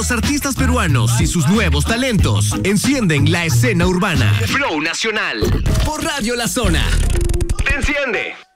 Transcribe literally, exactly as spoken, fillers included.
Los artistas peruanos y sus nuevos talentos encienden la escena urbana. Flow Nacional. Por Radio La Zona. Te enciende.